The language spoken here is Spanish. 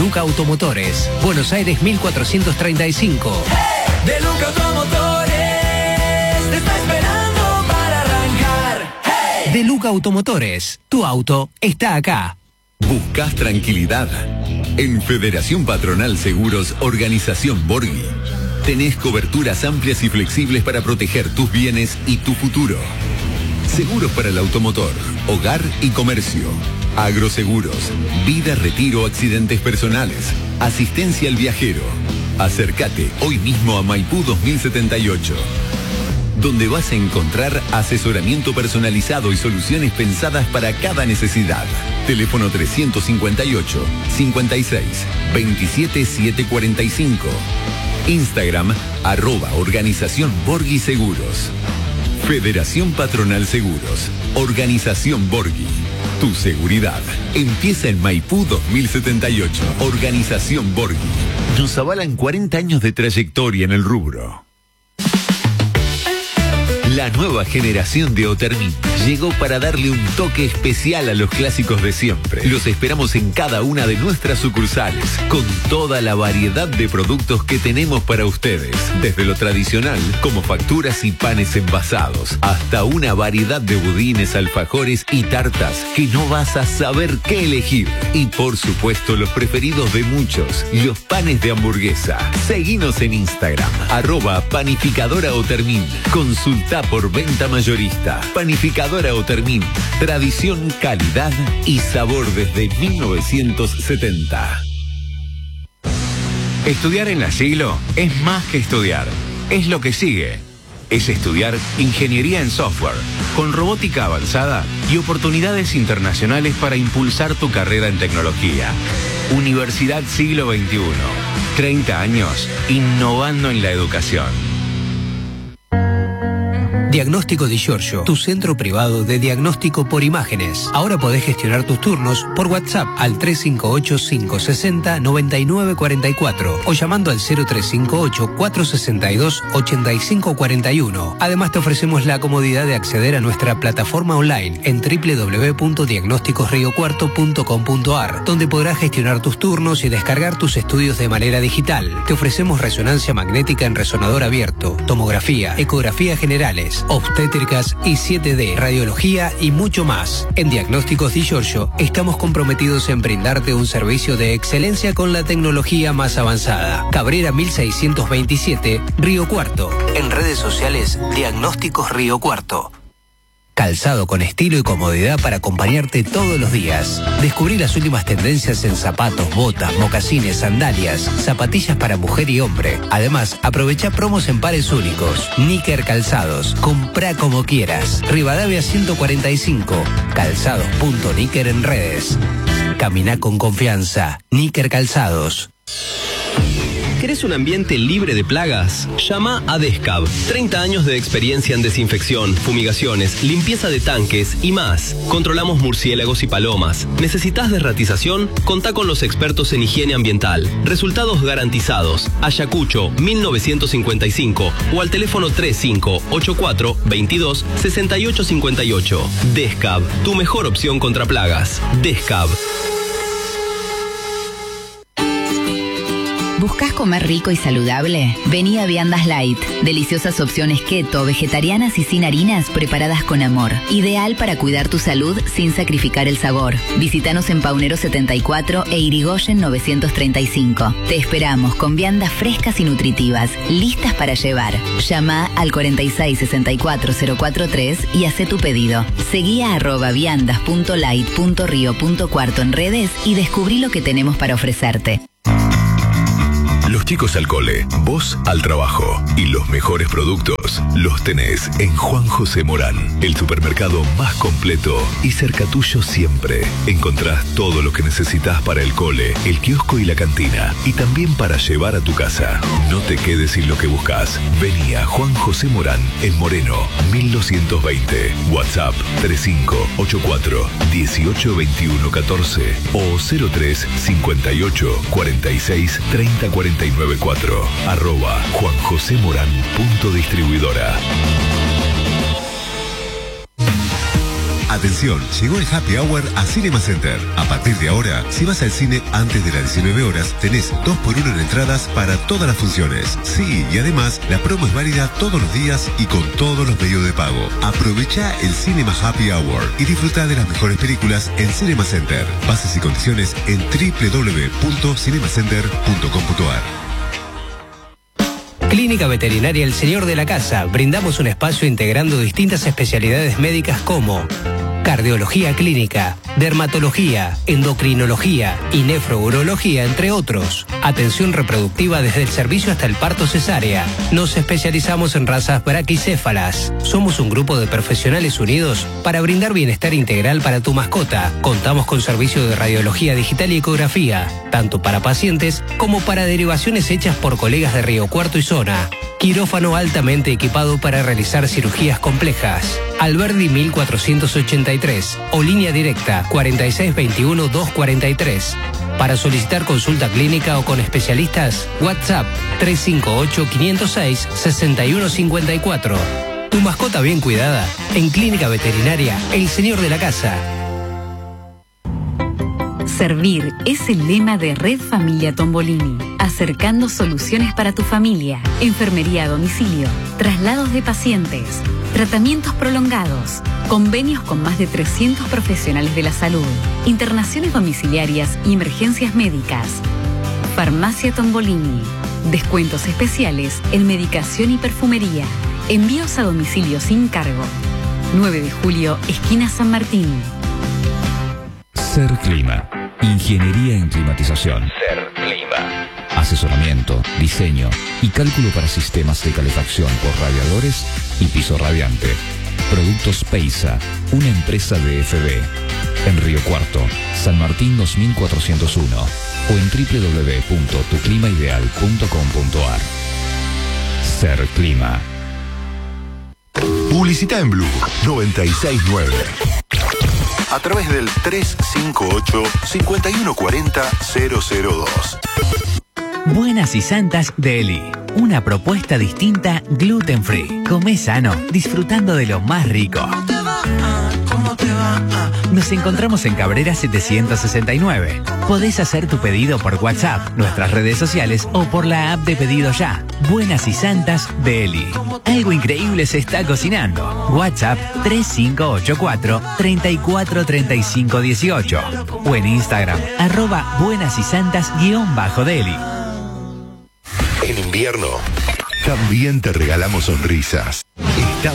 Luca Automotores. Buenos Aires 1435. De Luca Automotores, te está esperando para arrancar. ¡Hey! De Luca Automotores, tu auto está acá. ¿Buscas tranquilidad? En Federación Patronal Seguros, Organización Borghi, tenés coberturas amplias y flexibles para proteger tus bienes y tu futuro. Seguros para el automotor, hogar y comercio. Agroseguros, vida, retiro, accidentes personales, asistencia al viajero. Acércate hoy mismo a Maipú 2078, donde vas a encontrar asesoramiento personalizado y soluciones pensadas para cada necesidad. Teléfono 358 56 27 745. Instagram @Organización Borghi Seguros. Federación Patronal Seguros, Organización Borghi. Tu seguridad empieza en Maipú 2078. Organización Borghi. Nos avalan 40 años de trayectoria en el rubro. La nueva generación de Otermin llegó para darle un toque especial a los clásicos de siempre. Los esperamos en cada una de nuestras sucursales, con toda la variedad de productos que tenemos para ustedes. Desde lo tradicional, como facturas y panes envasados, hasta una variedad de budines, alfajores y tartas que no vas a saber qué elegir. Y por supuesto, los preferidos de muchos, los panes de hamburguesa. Seguinos en Instagram, @Panificadora Otermin. Consulta por venta mayorista. Panificadora Otermin. Tradición, calidad y sabor desde 1970. Estudiar en la Siglo es más que estudiar. Es lo que sigue. Es estudiar ingeniería en software, con robótica avanzada y oportunidades internacionales para impulsar tu carrera en tecnología. Universidad Siglo XXI. 30 años innovando en la educación. Diagnóstico Di Giorgio, tu centro privado de diagnóstico por imágenes. Ahora podés gestionar tus turnos por WhatsApp al 358-560-9944 o llamando al 0358-462-8541. Además te ofrecemos la comodidad de acceder a nuestra plataforma online en www.diagnosticosriocuarto.com.ar, donde podrás gestionar tus turnos y descargar tus estudios de manera digital. Te ofrecemos resonancia magnética en resonador abierto, tomografía, ecografía generales, obstétricas y 7D, radiología y mucho más. En Diagnósticos Di Giorgio estamos comprometidos en brindarte un servicio de excelencia con la tecnología más avanzada. Cabrera 1627, Río Cuarto. En redes sociales, Diagnósticos Río Cuarto. Calzado con estilo y comodidad para acompañarte todos los días. Descubrí las últimas tendencias en zapatos, botas, mocasines, sandalias, zapatillas para mujer y hombre. Además, aprovecha promos en pares únicos. Níker Calzados. Comprá como quieras. Rivadavia 145. Calzados.níker en redes. Camina con confianza. Níker Calzados. ¿Querés un ambiente libre de plagas? Llama a Descab. 30 años de experiencia en desinfección, fumigaciones, limpieza de tanques y más. Controlamos murciélagos y palomas. ¿Necesitas desratización? Contá con los expertos en higiene ambiental. Resultados garantizados. Ayacucho 1955 o al teléfono 3584 22 6858. Descab, tu mejor opción contra plagas. Descab. ¿Buscás comer rico y saludable? Vení a Viandas Light. Deliciosas opciones keto, vegetarianas y sin harinas preparadas con amor. Ideal para cuidar tu salud sin sacrificar el sabor. Visítanos en Paunero 74 e Irigoyen 935. Te esperamos con viandas frescas y nutritivas, listas para llevar. Llama al 46 64 043 y hacé tu pedido. Seguí a @viandas.light.rio.cuarto en redes y descubrí lo que tenemos para ofrecerte. Los chicos al cole, vos al trabajo y los mejores productos los tenés en Juan José Morán, el supermercado más completo y cerca tuyo siempre. Encontrás todo lo que necesitas para el cole, el kiosco y la cantina y también para llevar a tu casa. No te quedes sin lo que buscas. Vení a Juan José Morán en Moreno 1220. WhatsApp 3584 182114 o 03 58 46 30 49 4 @JuanJoséMorán.distribuidora. Atención, llegó el Happy Hour a Cinema Center. A partir de ahora, si vas al cine antes de las 19 horas, tenés 2x1 en entradas para todas las funciones. Sí, y además, la promo es válida todos los días y con todos los medios de pago. Aprovecha el Cinema Happy Hour y disfruta de las mejores películas en Cinema Center. Bases y condiciones en www.cinemacenter.com.ar. Clínica Veterinaria El Señor de la Casa. Brindamos un espacio integrando distintas especialidades médicas como cardiología clínica, dermatología, endocrinología y nefrourología, entre otros. Atención reproductiva desde el servicio hasta el parto cesárea. Nos especializamos en razas braquicéfalas. Somos un grupo de profesionales unidos para brindar bienestar integral para tu mascota. Contamos con servicio de radiología digital y ecografía, tanto para pacientes como para derivaciones hechas por colegas de Río Cuarto y zona. Quirófano altamente equipado para realizar cirugías complejas. Alberdi 1483 o línea directa 4621-243. Para solicitar consulta clínica o con especialistas, WhatsApp 358-506-6154. Tu mascota bien cuidada en Clínica Veterinaria El Señor de la Casa. Servir es el lema de Red Familia Tombolini, acercando soluciones para tu familia, enfermería a domicilio, traslados de pacientes, tratamientos prolongados, convenios con más de 300 profesionales de la salud, internaciones domiciliarias y emergencias médicas. Farmacia Tombolini, descuentos especiales en medicación y perfumería, envíos a domicilio sin cargo. 9 de julio, esquina San Martín. Ser Clima. Ingeniería en climatización. Ser Clima. Asesoramiento, diseño y cálculo para sistemas de calefacción por radiadores y piso radiante. Productos Peisa, una empresa de FB. En Río Cuarto, San Martín 2401 o en www.tuclimaideal.com.ar. Ser Clima. Publicita en Blue 969. A través del 358-5140-002. Buenas y Santas Deli. Una propuesta distinta, gluten free. Come sano, disfrutando de lo más rico. Nos encontramos en Cabrera 769. Podés hacer tu pedido por WhatsApp, nuestras redes sociales o por la app de Pedido Ya. Buenas y Santas Deli. Algo increíble se está cocinando. WhatsApp 3584-343518 o en Instagram @buenasysantas_deli. En invierno, también te regalamos sonrisas.